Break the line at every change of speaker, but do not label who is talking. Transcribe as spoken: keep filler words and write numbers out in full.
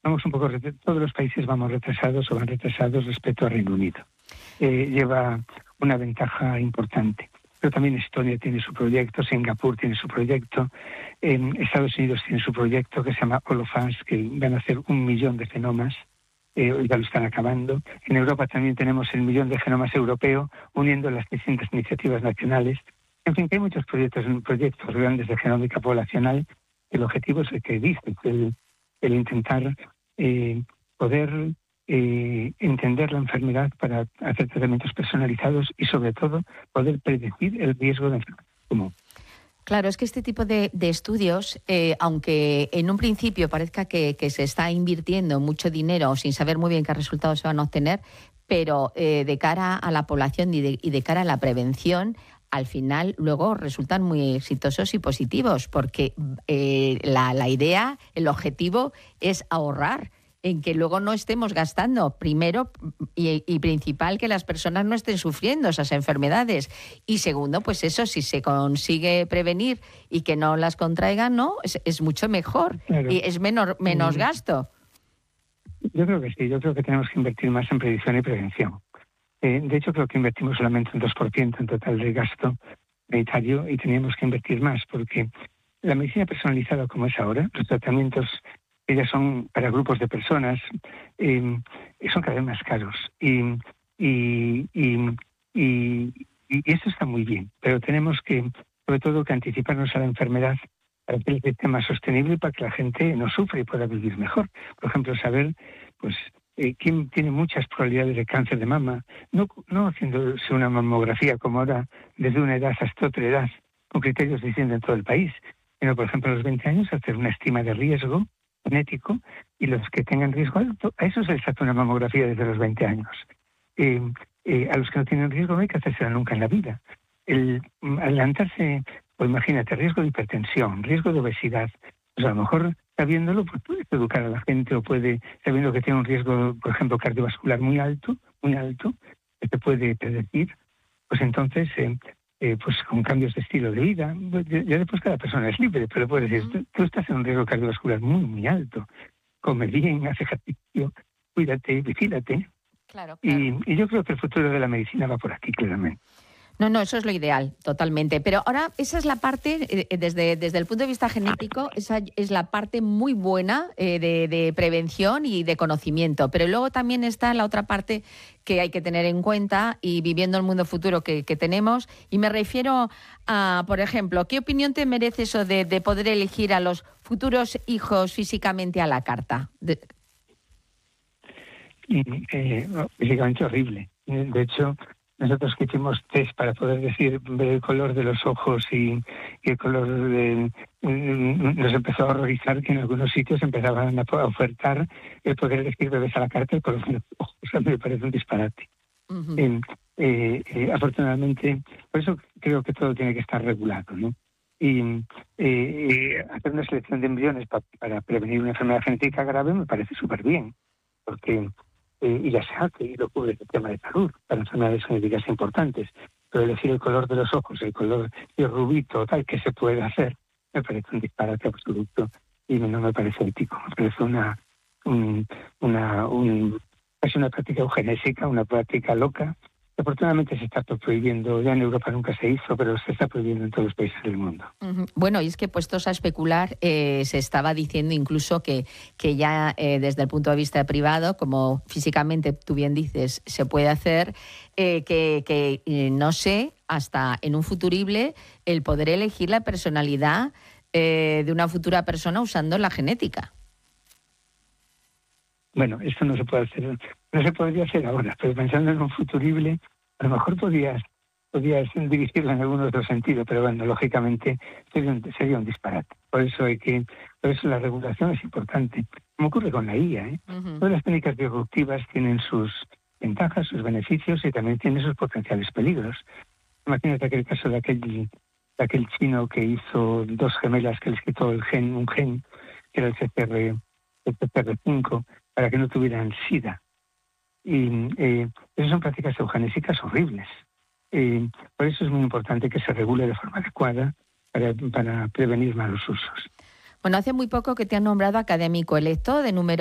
vamos un poco, todos los países vamos retrasados o van retrasados respecto al Reino Unido. Eh, lleva una ventaja importante. Pero también Estonia tiene su proyecto, Singapur tiene su proyecto, eh, Estados Unidos tiene su proyecto que se llama All of Us, que van a hacer un millón de genomas, eh, ya lo están acabando. En Europa también tenemos el millón de genomas europeo, uniendo las distintas iniciativas nacionales. En fin, que hay muchos proyectos, proyectos grandes de genómica poblacional. El objetivo es el que dice, el, el intentar eh, poder eh, entender la enfermedad para hacer tratamientos personalizados y, sobre todo, poder predecir el riesgo de enfermedad común.
Claro, es que este tipo de, de estudios, eh, aunque en un principio parezca que, que se está invirtiendo mucho dinero sin saber muy bien qué resultados se van a obtener, pero eh, de cara a la población y de, y de cara a la prevención, al final luego resultan muy exitosos y positivos, porque eh, la, la idea, el objetivo es ahorrar, en que luego no estemos gastando, primero y, y principal, que las personas no estén sufriendo esas enfermedades. Y segundo, pues eso, si se consigue prevenir y que no las contraigan, ¿no? Es, es mucho mejor, claro. Y es menor, menos gasto.
Yo creo que sí, yo creo que tenemos que invertir más en predicción y prevención. Eh, de hecho, creo que invertimos solamente un dos por ciento en total del gasto sanitario y teníamos que invertir más, porque la medicina personalizada como es ahora, los tratamientos ellas son para grupos de personas, eh, son cada vez más caros. Y, y, y, y, y eso está muy bien, pero tenemos que, sobre todo, que anticiparnos a la enfermedad para que el sistema sea sostenible y para que la gente no sufra y pueda vivir mejor. Por ejemplo, saber pues eh, quién tiene muchas probabilidades de cáncer de mama, no, no haciéndose una mamografía como ahora, desde una edad hasta otra edad, con criterios distintos en todo el país, sino, por ejemplo, a los veinte años hacer una estima de riesgo genético, y los que tengan riesgo alto, a eso se les hace una mamografía desde los veinte años. Eh, eh, a los que no tienen riesgo no hay que hacérsela nunca en la vida. El adelantarse, pues imagínate, riesgo de hipertensión, riesgo de obesidad, pues a lo mejor sabiéndolo, pues puedes educar a la gente, o puede, sabiendo que tiene un riesgo, por ejemplo, cardiovascular muy alto, muy alto, que te puede predecir, pues entonces... Eh, Eh, pues con cambios de estilo de vida, ya después cada persona es libre, pero puedes decir, tú, tú estás en un riesgo cardiovascular muy, muy alto, come bien, haz ejercicio, cuídate, vigílate.
Claro, claro.
Y, y yo creo que el futuro de la medicina va por aquí, claramente.
No, no, eso es lo ideal, totalmente. Pero ahora esa es la parte, eh, desde, desde el punto de vista genético, esa es la parte muy buena eh, de, de prevención y de conocimiento. Pero luego también está la otra parte que hay que tener en cuenta, y viviendo el mundo futuro que, que tenemos. Y me refiero a, por ejemplo, ¿qué opinión te merece eso de, de poder elegir a los futuros hijos físicamente a la carta? De...
Eh, físicamente horrible. De hecho... Nosotros que hicimos test para poder decir el color de los ojos y, y el color de... Nos empezó a horrorizar que en algunos sitios empezaban a ofertar el poder elegir bebés a la carta el color de los ojos. O sea, me parece un disparate. Uh-huh. Eh, eh, eh, afortunadamente, por eso creo que todo tiene que estar regulado, ¿no? Y eh, hacer una selección de embriones pa, para prevenir una enfermedad genética grave me parece súper bien, porque... Eh, y ya se hace, y lo cubre el tema de salud para enfermedades genéticas importantes, pero elegir el color de los ojos, el color de rubito, tal, que se puede hacer, me parece un disparate absoluto y no me parece ético, me parece una, un, una, un, es una práctica eugenésica, una práctica loca. Afortunadamente se está prohibiendo, ya en Europa nunca se hizo, pero se está prohibiendo en todos los países del mundo.
Uh-huh. Bueno, y es que puestos a especular, eh, se estaba diciendo incluso que, que ya eh, desde el punto de vista privado, como físicamente tú bien dices, se puede hacer, eh, que, que eh, no sé, hasta en un futurible, el poder elegir la personalidad eh, de una futura persona usando la genética.
Bueno, esto no se puede hacer, no se podría hacer ahora, pero pensando en un futurible, a lo mejor podrías, podrías dirigirlo en algún otro sentido, pero bueno, lógicamente sería un, sería un disparate. Por eso hay que, por eso la regulación es importante. Como ocurre con la I A, ¿eh? Uh-huh. Todas las técnicas disruptivas tienen sus ventajas, sus beneficios y también tienen sus potenciales peligros. Imagínate aquel caso de aquel, de aquel chino que hizo dos gemelas que les quitó el gen, un gen, que era el C C R, el C C R cinco, para que no tuvieran SIDA. Y eh, esas son prácticas eugenésicas horribles. Eh, por eso es muy importante que se regule de forma adecuada para, para prevenir malos usos.
Bueno, hace muy poco que te han nombrado académico electo de número